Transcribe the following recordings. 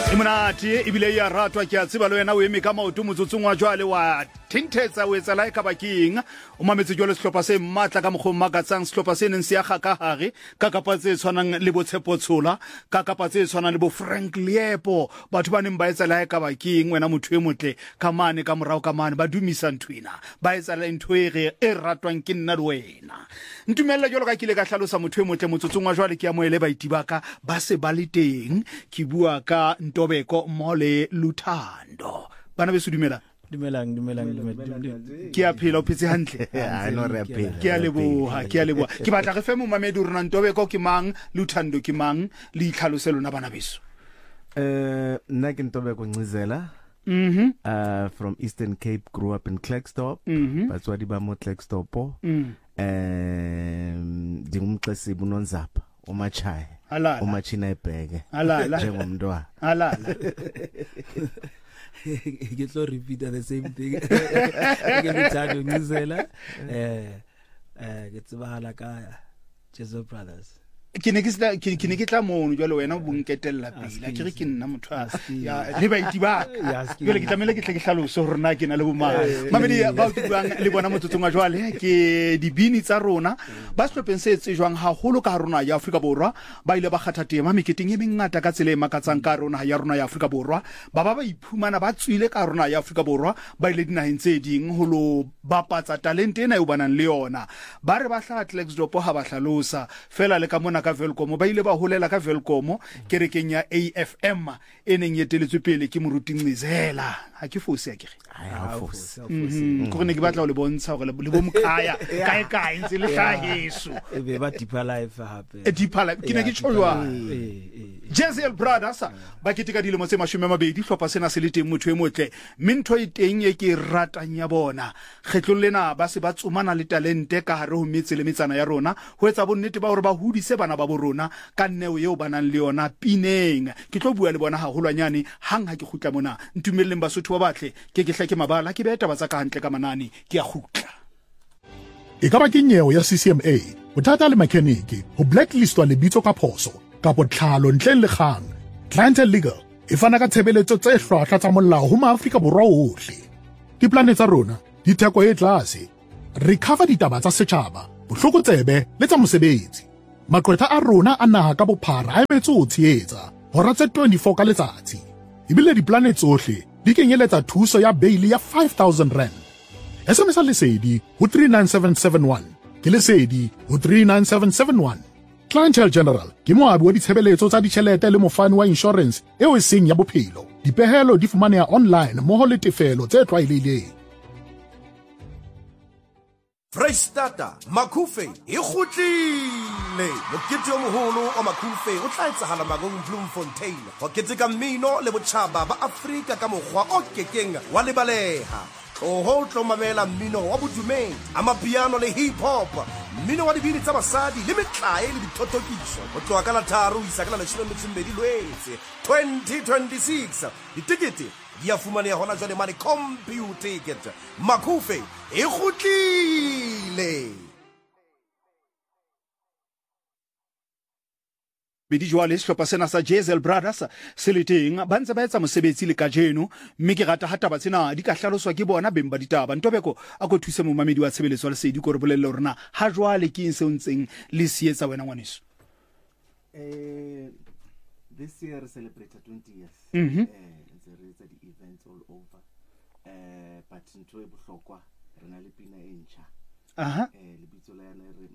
Monate ebile ya ratwa ke a tseba le wena o eme ka maoto motsotsong wa jwale wa thintetsa o etsa lae ka baking o mametse jwale sehlopha se matla ka mokgwa makatsang sehlopha se neng se ya ga ka hare ka kapa tse tshwanang le bo Tshepotshola ka kapa tse tshwanang le bo Frank Liepo batho ba neng ba etsa lae ka baking wena motho e motle ka mane ka morao ka mane ba dumisa ntwina ba etsa la ntho e ratwang ke nna le wena ntumella jwalo ka kile ka hlalosa motho e motle motsotsong wa jwale ke ya moele baitibaka ba se ba le teng ke bua ka Ntobeko mole Luthando bana be se dumelang ke a phela o phetse hantle ke a leboha ke batla re fe mo mamedi rona Ntobeko ke mang Luthando ke mang le itlhalose lona bana beso nna ke Ntobeko Ncizela from Eastern Cape, grew up in Klerksdorp batswadi ba mo Klerksdorp dingumxesi bunonzapha umachaya umachina ebheke njengomntwana ke tlo repeat the same thing ke Luthando Ncizela ke tsebahala ka Jesu Brothers ke ne ke tla mono jwale wena o bonketella pila ke re ke nna motho ya le baitiba jwale ke tlamele ke tle ke hlaloso hore na ke na le bomang mamedi ba utlwang le bona motsotsong wa jwale ke dibini tsa rona ba shlopeng se tsejwang haholo ka rona ya Afrika Borwa ba ile ba kgatha tema meketeng e mengata ka tsela e makatsang ka rona ya Afrika Borwa ba iphumana ba tswile ka rona ya Afrika Borwa ba ile dinaheng tse ding ho lo bapatsa talente ena e banang le yona ba re ba hla Klerksdorp ha ba hlalosa fela le ka mona ka Velkom ba ile ba holela ka Velkom kerekeng ya AFM eneng yeteletswe pele ke moruti Ncizela ha ke fosi ya ke go ne ke batla o le bontsha gore le bo mokaya kae ntse le hlaheso e be ba deeper life hape deeper life ke ne ke tshojwa Jezel Brothers ba ketika dilemo tse 20 hlopha sena se le teng motho e motle mintho e teng e ke ratang ya bona kgetlong lena ba se ba tsomana le talente ka hare ho metse le metsana ya rona ho etsa bonnete ba hore ba hudise bana ba borona ka nneo eo banang le yona pineng ke tlo bua le bona haholwanyane hang ha ke khutla mona ntumelleng Basotho ba batle ke hlake mabala ke beta ba tsa ka hantle ka manane ke a khutla e ka ba ke nyewe ya CCMA bothata le mechanic ho blacklistwa lebitso ka phoso ka botlhalo ntleng le kgang Clientele Legal e fana ka tshebeletso tse hlwahlwa tsa molao ho maAfrika Borwa ohle diplane tsa rona di theko e tlase recover ditaba tsa setjhaba bohlokotsebe le tsa mosebetsi maqwetha a rona a naha ka bophara a emetse ho tshehetsa hora tse 24 ka letsatsi ebile diplane tsohle di kenyeletsa thuso ya bail ya 5,000 rand SMS lesedi ho 39771 ke lesedi ho 39771 Clientele General ke moabi wa ditshebeletso tsa ditjhelete le mofani wa insurance eo e seng ya bophelo dipehelo di fumaneha online mmoho le tefelo tse tlwaelehileng Freistata Macufe e kgutlile mokete o moholo wa Macufe o tla etsahala Magong Bloemfontein ho keteka mmino le botjhaba ba Afrika ka mokgwa o kekeng wa lebaleha ho tlo mamela mmino wa bodumedi amapiano le hip hop mmino wa dibini tsa basadi le metlae le dithotokiso ho tloha ka la 3 isa ka la 12 Lwetse 2026 ditikete di a fumaneha hona jwale mane computer ticket Macufe e kgutlile bedi jwale sehlopha sena sa Jezel Brothers se le teng ba ntse ba etsa mosebetsi le kajeno mme ke rata hata ba tsena di ka hlaloswa ke bona beng ba ditaba Ntobeko a go thuse mo mamedi wa tshebeletso le sediko re bolelle rona ha jwale ke se ntseng le sietsa wena ngwaneso this year celebrated 20 years there is the events all over but ntwe bohlokwa rena le pina e ntjha lebitso la yana re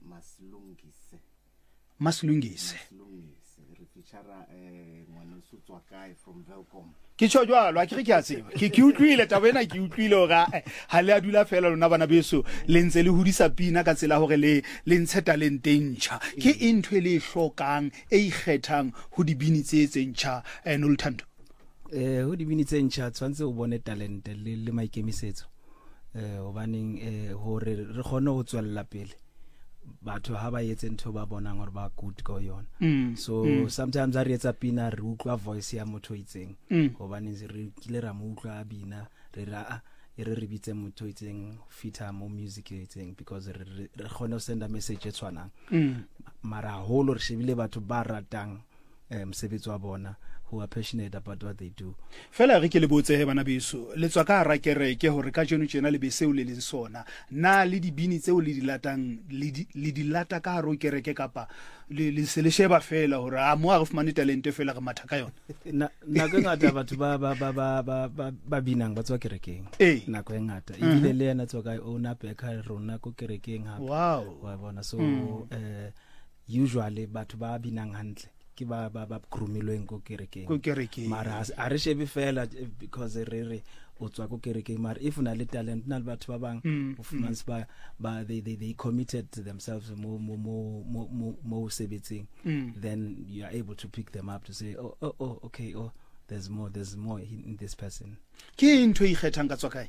Maslungise re feature ngwaneso tswa kae from Velkom ke tsho jwalo a ke re ke a tseba ke utlwile tabena ke utlwile ga ha le a dula fela lona bana beso le ntse le hudisa pina ka tsela hore le ntshe talente ntjha ke intwe le hlokang e ikgethang ho dibini tse ntjha no Luthando ho dibini tse ntjha tshwantse o bone talente le maikemisetso hobaneng hore re kgone ho tswella pele batho ha ba yetse ntho ba bonang hore ba good go yona so sometimes a re etsa pina re utlwa voice ya motho itseng hobane re kile ra mo utlwa bina re ra re bitse motho itseng fita mo music itseng because re kgone ho send a message e tshwanang mara holo re shebile batho ba ratang msebetsi wa bona who are passionate about what they do. Fela re ke le botse he bana beso le tswa ka ra kereke hore ka jeno tsena le beseo le le sona na le dibini tseo le dilatang le dilata ka ro kereke kapa le se le sheba fela hore a mo a re fumane talente fela ga matha ka yona na ka ngata batho ba binang ba tswa kerekeng na ko ngata ile le yena tswa ka ona beka rona ko kerekeng ha wa bona so usually batho ba binang hantle ke ba krumilweng ko kerekeng mara a re shebe fela because re o tswa ko kerekeng mara if una le talent na le batho ba bang of months ba they committed themselves mo sebetsing then you are able to pick them up to say oh okay there's more in this person. Ke ntho e kgethang ka tswa kae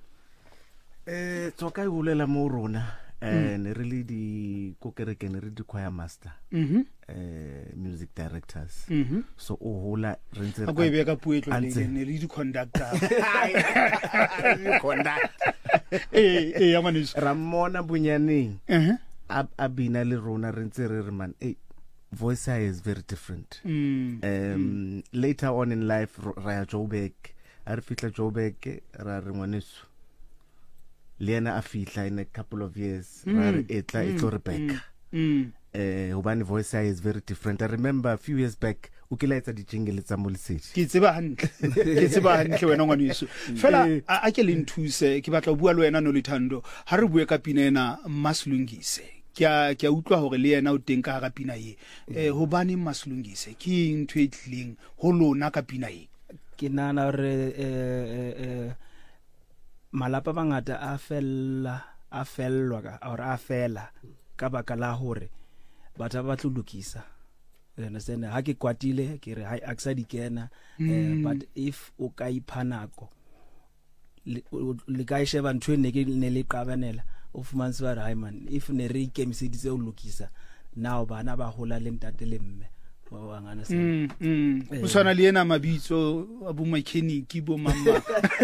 tswa kae ulela mo rona and really the kokereke ne re di choir master music directors so o hola rentse a go be ka puetlo le di conductor ya manis Ramona Bunyaneng abina le rona rentse re man voice is very different later on in life ra Joburg a re fitla Joburg ra re ngwaneso Lena afitla in a couple of years it's Rebecca Ubani voice is very different. I remember a few years back ukila etsa di jingle tsa Molsedi ke tseba hantle wena ngwaneso fela a ke le nthuse ke batla bua le wena no Lethando ha re bue ka pina ena Maslungise ke a utlwa hore le yena o teng ka ga pina ye hobane Maslungise ke ntho e tlileng ho lona ka pina ye ke nana re malapa bangata a fellwa ka baka la hore batho ba tlolukisa you understand ha ke kwatile ke re ha aksa di kena but if o ka iphanako le ka isheba ntwe ne le qabanela o fumanse ba re man if ne re ikemiseditse o lokisa now bana ba hola le ntate le mme wa ngana se o swana le ena mabitso abu mechanic bo mama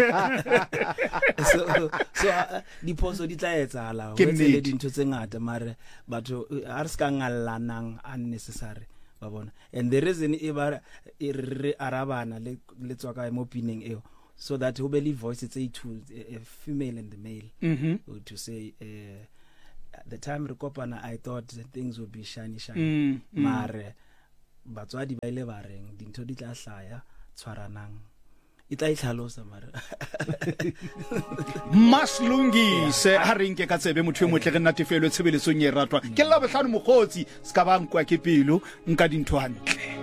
so diposo di tla etsala o tsele dintho tse ngata mare batho a re ska ngalanang unnecessary ba bona and the reason e re arabana le tswa ka mo pineng eo so that ho be le voice tse two a female and the male to say at the time re kopana I thought things would be shiny mare batswadi ba ile ba reng dintho di tla hlaya tshwaranang e tla itlhalosa mara Maslungise ha re nke ka tsebe motho e motle re natefelo tshebeletsong e ratwa ke la bohlano mogotsi ska ba nkwa ke pelo nka dintho hantle